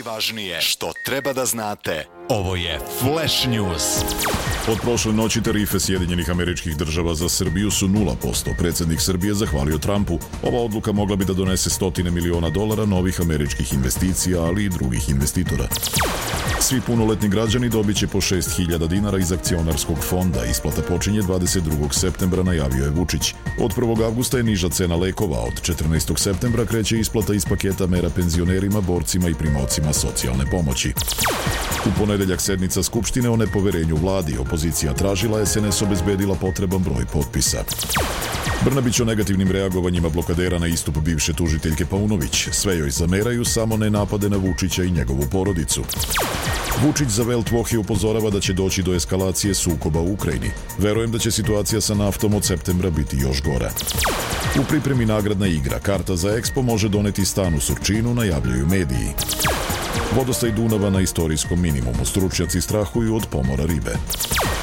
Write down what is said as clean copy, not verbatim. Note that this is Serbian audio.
Najvažnije što treba da znate. Ovo je Flash News. Od prošle noći tarife Sjedinjenih Američkih Država za Srbiju su 0%. Predsjednik Srbije zahvalio Trumpu. Ova odluka mogla bi da donese $100 miliona novih američkih investicija, ali i drugih investitora. Svi punoletni građani dobit će po $6.000 iz akcionarskog fonda. Isplata počinje 22. septembra, najavio je Vučić. Od 1. avgusta je niža cena lekova. Od 14. septembra kreće isplata iz paketa mera penzionerima, borcima i primaocima socijalne pomoći. U ponedeljak sednica Skupštine o nepoverenju vladi. Opozicija tražila, SNS obezbedila potreban broj potpisa. Brnabić o negativnim reagovanjima blokadera na istup bivše tužiteljke Paunović. Sve joj zameraju, samo ne napade na Vučića i njegovu porodicu. Vučić za Welt Woche upozorava da će doći do eskalacije sukoba u Ukrajini. Verujem da će situacija sa naftom od septembra biti još gora. U pripremi nagradna igra. Karta za Expo može doneti stan u Surčinu, najavljuju mediji. Vodostaj Dunava na istorijskom minimumu. Stručnjaci strahuju od pomora ribe.